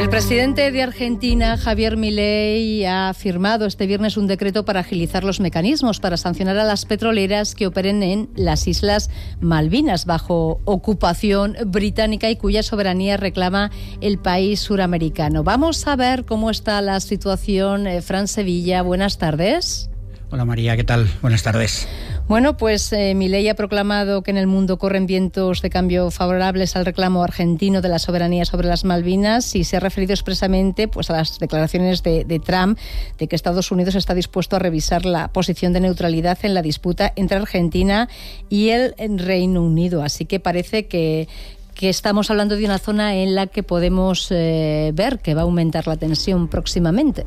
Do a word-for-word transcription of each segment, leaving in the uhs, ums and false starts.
El presidente de Argentina, Javier Milei, ha firmado este viernes un decreto para agilizar los mecanismos para sancionar a las petroleras que operen en las Islas Malvinas, bajo ocupación británica y cuya soberanía reclama el país suramericano. Vamos a ver cómo está la situación. Eh, Fran Sevilla, buenas tardes. Hola María, ¿qué tal? Buenas tardes. Bueno, pues eh, Milei ha proclamado que en el mundo corren vientos de cambio favorables al reclamo argentino de la soberanía sobre las Malvinas y se ha referido expresamente pues, a las declaraciones de, de Trump de que Estados Unidos está dispuesto a revisar la posición de neutralidad en la disputa entre Argentina y el Reino Unido. Así que parece que, que estamos hablando de una zona en la que podemos eh, ver que va a aumentar la tensión próximamente.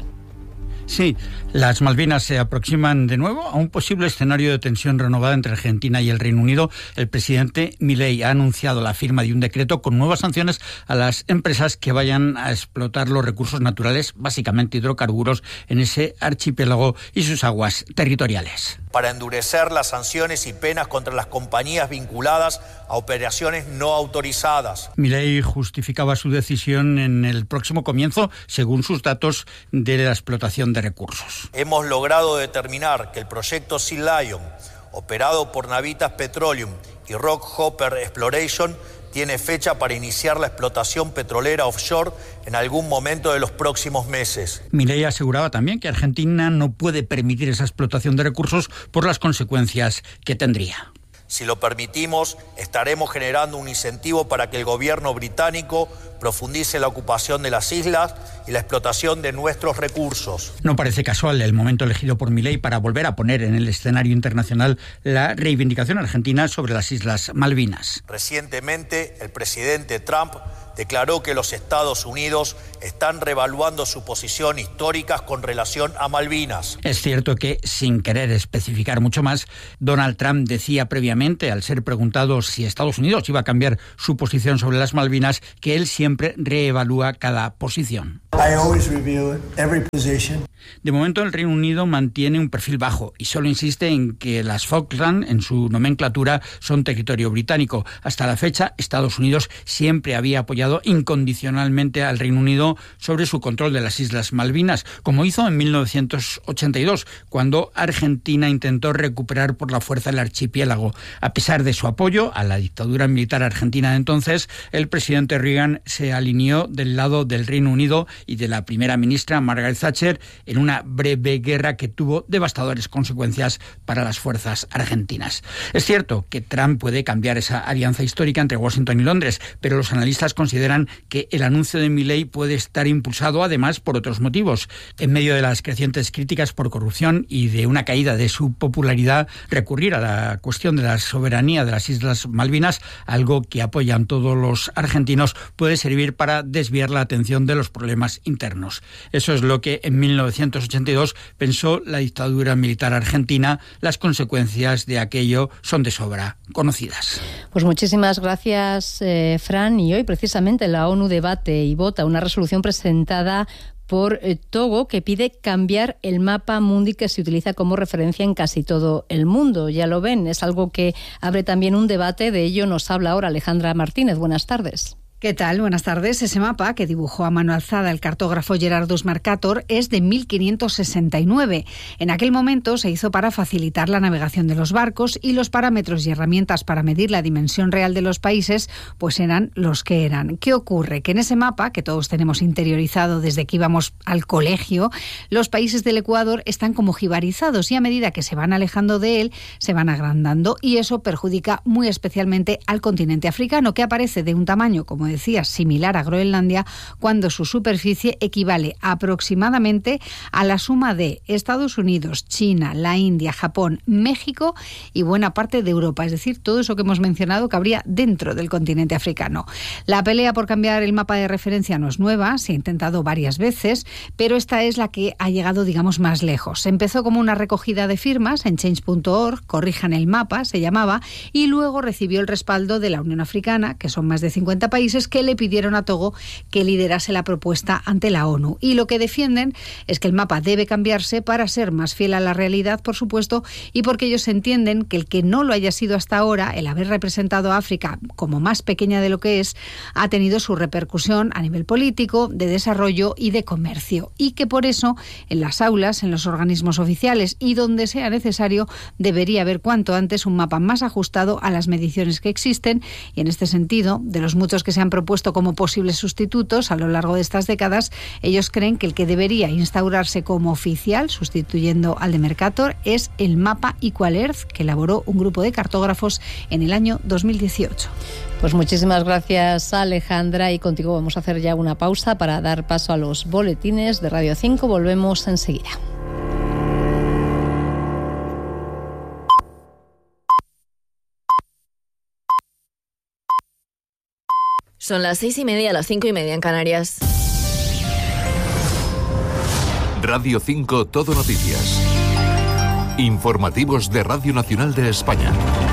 Sí, las Malvinas se aproximan de nuevo a un posible escenario de tensión renovada entre Argentina y el Reino Unido. El presidente Milei ha anunciado la firma de un decreto con nuevas sanciones a las empresas que vayan a explotar los recursos naturales, básicamente hidrocarburos, en ese archipiélago y sus aguas territoriales. Para endurecer las sanciones y penas contra las compañías vinculadas a operaciones no autorizadas. Milei justificaba su decisión en el próximo comienzo, según sus datos, de la explotación de recursos. Hemos logrado determinar que el proyecto Sea Lion, operado por Navitas Petroleum y Rockhopper Exploration, tiene fecha para iniciar la explotación petrolera offshore en algún momento de los próximos meses. Milei aseguraba también que Argentina no puede permitir esa explotación de recursos por las consecuencias que tendría. Si lo permitimos, estaremos generando un incentivo para que el gobierno británico profundice la ocupación de las islas y la explotación de nuestros recursos. No parece casual el momento elegido por Milei para volver a poner en el escenario internacional la reivindicación argentina sobre las Islas Malvinas. Recientemente, el presidente Trump declaró que los Estados Unidos están reevaluando su posición histórica con relación a Malvinas. Es cierto que, sin querer especificar mucho más, Donald Trump decía previamente, al ser preguntado si Estados Unidos iba a cambiar su posición sobre las Malvinas, que él siempre reevalúa cada posición. I always review every position. De momento, el Reino Unido mantiene un perfil bajo y solo insiste en que las Falkland, en su nomenclatura, son territorio británico. Hasta la fecha, Estados Unidos siempre había apoyado incondicionalmente al Reino Unido sobre su control de las Islas Malvinas, como hizo en mil novecientos ochenta y dos, cuando Argentina intentó recuperar por la fuerza el archipiélago. A pesar de su apoyo a la dictadura militar argentina de entonces, el presidente Reagan se alineó del lado del Reino Unido y de la primera ministra Margaret Thatcher en una breve guerra que tuvo devastadoras consecuencias para las fuerzas argentinas. Es cierto que Trump puede cambiar esa alianza histórica entre Washington y Londres, pero los analistas consideran que el anuncio de Milei puede estar impulsado además por otros motivos. En medio de las crecientes críticas por corrupción y de una caída de su popularidad, recurrir a la cuestión de la soberanía de las Islas Malvinas, algo que apoyan todos los argentinos, puede servir para desviar la atención de los problemas internos. Eso es lo que en mil novecientos ochenta y dos pensó la dictadura militar argentina. Las consecuencias de aquello son de sobra conocidas. Pues muchísimas gracias, eh, Fran. Y hoy precisamente la ONU debate y vota una resolución presentada por eh, Togo, que pide cambiar el mapa mundi que se utiliza como referencia en casi todo el mundo. Ya lo ven, es algo que abre también un debate. De ello nos habla ahora Alejandra Martínez. Buenas tardes. ¿Qué tal? Buenas tardes. Ese mapa, que dibujó a mano alzada el cartógrafo Gerardus Mercator, es de mil quinientos sesenta y nueve. En aquel momento se hizo para facilitar la navegación de los barcos y los parámetros y herramientas para medir la dimensión real de los países pues eran los que eran. ¿Qué ocurre? Que en ese mapa, que todos tenemos interiorizado desde que íbamos al colegio, los países del Ecuador están como jibarizados y a medida que se van alejando de él, se van agrandando, y eso perjudica muy especialmente al continente africano, que aparece de un tamaño, como decía, similar a Groenlandia, cuando su superficie equivale aproximadamente a la suma de Estados Unidos, China, la India, Japón, México y buena parte de Europa. Es decir, todo eso que hemos mencionado cabría dentro del continente africano. La pelea por cambiar el mapa de referencia no es nueva, se ha intentado varias veces, pero esta es la que ha llegado, digamos, más lejos. Empezó como una recogida de firmas en change punto org, corrijan el mapa, se llamaba, y luego recibió el respaldo de la Unión Africana, que son más de cincuenta países, países que le pidieron a Togo que liderase la propuesta ante la ONU. Y lo que defienden es que el mapa debe cambiarse para ser más fiel a la realidad, por supuesto, y porque ellos entienden que el que no lo haya sido hasta ahora, el haber representado a África como más pequeña de lo que es, ha tenido su repercusión a nivel político, de desarrollo y de comercio. Y que por eso, en las aulas, en los organismos oficiales y donde sea necesario, debería haber cuanto antes un mapa más ajustado a las mediciones que existen. Y en este sentido, de los muchos que se han propuesto como posibles sustitutos a lo largo de estas décadas, ellos creen que el que debería instaurarse como oficial, sustituyendo al de Mercator, es el mapa Equal Earth, que elaboró un grupo de cartógrafos en el año dos mil dieciocho. Pues muchísimas gracias, Alejandra, y contigo vamos a hacer ya una pausa para dar paso a los boletines de Radio cinco. Volvemos enseguida. Son las seis y media, las cinco y media en Canarias. Radio cinco Todo Noticias. Informativos de Radio Nacional de España.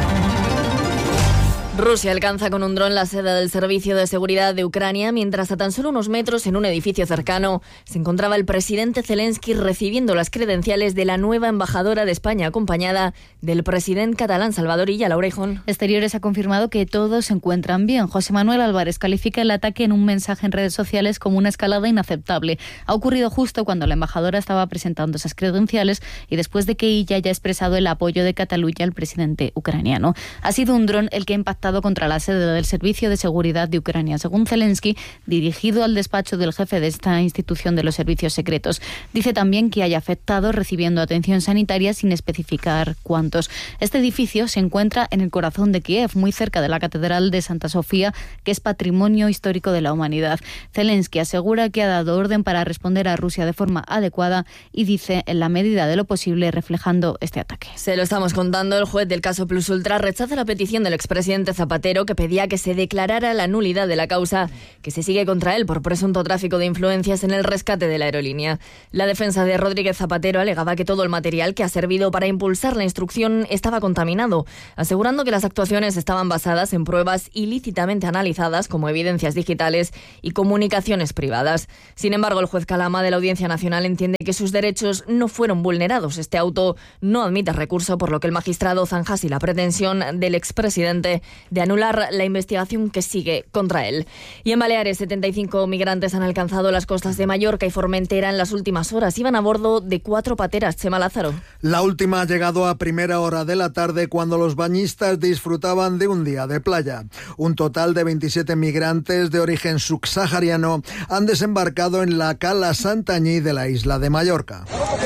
Rusia alcanza con un dron la sede del Servicio de Seguridad de Ucrania, mientras a tan solo unos metros en un edificio cercano se encontraba el presidente Zelensky recibiendo las credenciales de la nueva embajadora de España, acompañada del presidente catalán Salvador Illa. Laura Hijón. Exteriores ha confirmado que todos se encuentran bien. José Manuel Álvarez califica el ataque en un mensaje en redes sociales como una escalada inaceptable. Ha ocurrido justo cuando la embajadora estaba presentando esas credenciales y después de que Illa haya expresado el apoyo de Cataluña al presidente ucraniano. Ha sido un dron el que ha impactado contra la sede del Servicio de Seguridad de Ucrania, según Zelensky, dirigido al despacho del jefe de esta institución de los servicios secretos. Dice también que haya afectado recibiendo atención sanitaria sin especificar cuántos. Este edificio se encuentra en el corazón de Kiev, muy cerca de la Catedral de Santa Sofía, que es patrimonio histórico de la humanidad. Zelensky asegura que ha dado orden para responder a Rusia de forma adecuada y dice en la medida de lo posible reflejando este ataque. Se lo estamos contando. El juez del caso Plus Ultra rechaza la petición del expresidente Zapatero, que pedía que se declarara la nulidad de la causa que se sigue contra él por presunto tráfico de influencias en el rescate de la aerolínea. La defensa de Rodríguez Zapatero alegaba que todo el material que ha servido para impulsar la instrucción estaba contaminado, asegurando que las actuaciones estaban basadas en pruebas ilícitamente analizadas como evidencias digitales y comunicaciones privadas. Sin embargo, el juez Calama de la Audiencia Nacional entiende que sus derechos no fueron vulnerados. Este auto no admite recurso, por lo que el magistrado zanja así la pretensión del expresidente de anular la investigación que sigue contra él. Y en Baleares, setenta y cinco migrantes han alcanzado las costas de Mallorca y Formentera en las últimas horas. Iban a bordo de cuatro pateras. Chema Lázaro. La última ha llegado a primera hora de la tarde, cuando los bañistas disfrutaban de un día de playa. Un total de veintisiete migrantes de origen subsahariano han desembarcado en la cala Santanyí de la isla de Mallorca.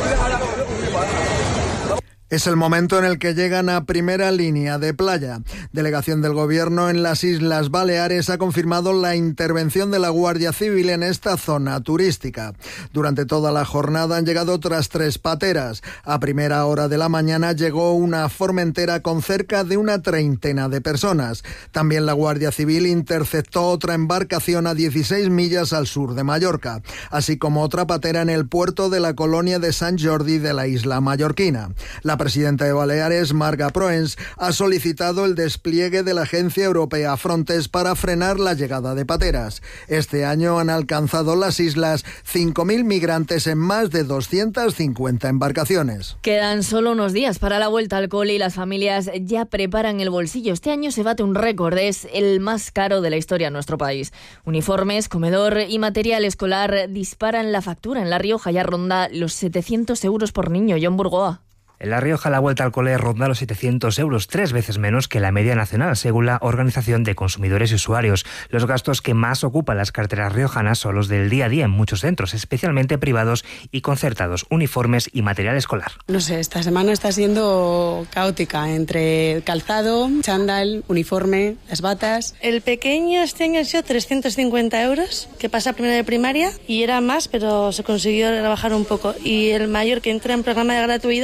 Es el momento en el que llegan a primera línea de playa. Delegación del Gobierno en las Islas Baleares ha confirmado la intervención de la Guardia Civil en esta zona turística. Durante toda la jornada han llegado otras tres pateras. A primera hora de la mañana llegó una Formentera con cerca de una treintena de personas. También la Guardia Civil interceptó otra embarcación a dieciséis millas al sur de Mallorca, así como otra patera en el puerto de la colonia de Sant Jordi de la isla mallorquina. La La presidenta de Baleares, Marga Proens, ha solicitado el despliegue de la Agencia Europea Frontex para frenar la llegada de pateras. Este año han alcanzado las islas cinco mil migrantes en más de doscientas cincuenta embarcaciones. Quedan solo unos días para la vuelta al cole y las familias ya preparan el bolsillo. Este año se bate un récord, es el más caro de la historia en nuestro país. Uniformes, comedor y material escolar disparan la factura. En La Rioja ya ronda los setecientos euros por niño. John Burgoa. En La Rioja la vuelta al cole ronda los setecientos euros, tres veces menos que la media nacional, según la Organización de Consumidores y Usuarios. Los gastos que más ocupan las carteras riojanas son los del día a día en muchos centros, especialmente privados y concertados, uniformes y material escolar. No sé, esta semana está siendo caótica entre calzado, chándal, uniforme, las batas. El pequeño este año ha sido trescientos cincuenta euros, que pasa a primero de primaria, y era más, pero se consiguió rebajar un poco. Y el mayor, que entra en programa de gratuidad,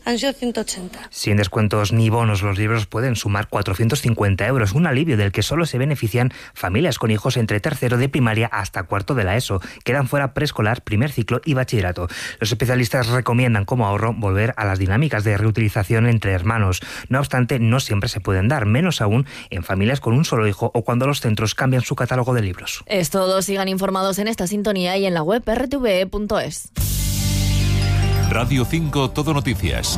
han sido ciento ochenta. Sin descuentos ni bonos, los libros pueden sumar cuatrocientos cincuenta euros, un alivio del que solo se benefician familias con hijos entre tercero de primaria hasta cuarto de la ESO. Quedan fuera preescolar, primer ciclo y bachillerato. Los especialistas recomiendan como ahorro volver a las dinámicas de reutilización entre hermanos. No obstante, no siempre se pueden dar, menos aún en familias con un solo hijo o cuando los centros cambian su catálogo de libros. Es todo. Sigan informados en esta sintonía y en la web erre te ve e punto es. Radio cinco Todo Noticias.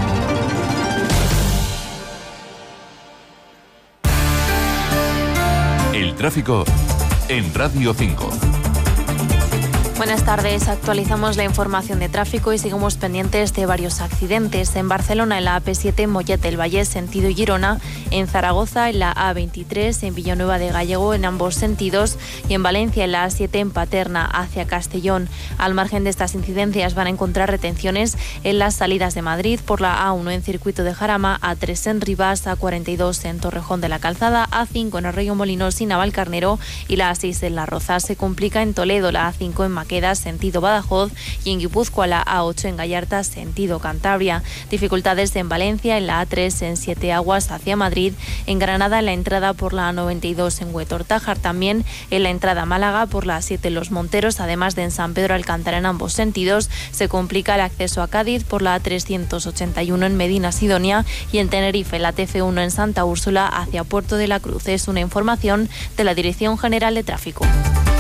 El tráfico en Radio cinco. Buenas tardes, actualizamos la información de tráfico y seguimos pendientes de varios accidentes. En Barcelona, en la A P siete, Mollet del Vallès, sentido Girona, en Zaragoza, en la A veintitrés, en Villanueva de Gallego, en ambos sentidos, y en Valencia, en la A siete, en Paterna, hacia Castellón. Al margen de estas incidencias van a encontrar retenciones en las salidas de Madrid por la A uno en Circuito de Jarama, A tres en Rivas, A cuarenta y dos en Torrejón de la Calzada, A cinco en Arroyo Molinos y Navalcarnero y la A seis en La Roza. Se complica en Toledo, la A cinco en Maqueda, sentido Badajoz, y en Guipúzcoa la A ocho en Gallarta, sentido Cantabria. Dificultades en Valencia, en la A tres en Siete Aguas hacia Madrid, en Granada en la entrada por la A noventa y dos en Huetor-Tájar, también en la entrada a Málaga por la A siete en Los Monteros, además de en San Pedro Alcántara en ambos sentidos. Se complica el acceso a Cádiz por la A trescientos ochenta y uno en Medina Sidonia y en Tenerife la T F uno en Santa Úrsula hacia Puerto de la Cruz. Es una información de la Dirección General de Tráfico.